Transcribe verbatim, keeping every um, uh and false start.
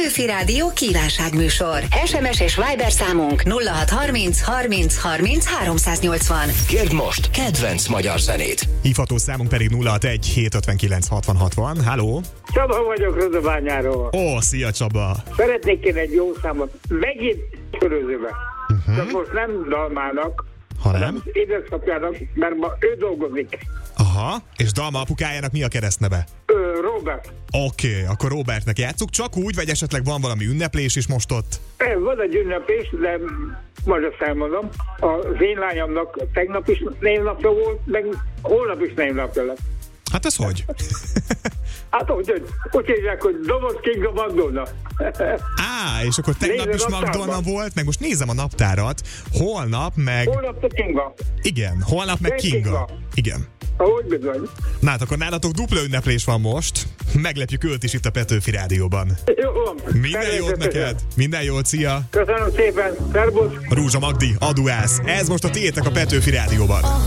Petőfi Rádió kívánságműsor. es em es és Viber számunk nulla hat harminc harminc harminc háromszáznyolcvan. Kérd most kedvenc magyar zenét. Hívható számunk pedig nulla hatvanegy hétszázötvenkilenc hatvan hatvan. Halló! Csaba vagyok Rozsabányáról. Ó, szia Csaba! Szeretnék kérni egy jó számot. Megint Körözőbe. Uh-huh. Csak most nem Dalmának, Ha nem? hanem édesapjának, mert ma ő dolgozik. Aha, és Dalma apukájának mi a keresztneve? Ö, Robert. Oké, okay, akkor Robertnek játsszuk, csak úgy, vagy esetleg van valami ünneplés is most ott? Van egy ünnepés, de majd azt elmondom. Az én lányomnak tegnap is névnapja volt, meg holnap is névnapja lesz. Hát ez hogy? Hát úgy, úgy, úgy hívják, hogy Doboz Kinga Magdolna. Á, és akkor tegnap Nézd is a naptárban. Magdolna volt, meg most nézem a naptárat, holnap meg... Holnap a Kinga. Igen, holnap meg Szép Kinga. Kinga. Igen. Ahogy bizony. Na hát akkor nálatok dupla ünneplés van most. Meglepjük őt is itt a Petőfi Rádióban. Jó van. Minden jót neked! Minden jót, szia! Köszönöm szépen. Szerbusz. Rúzsa Magdi, Aduász. Ez most a tiétek a Petőfi Rádióban.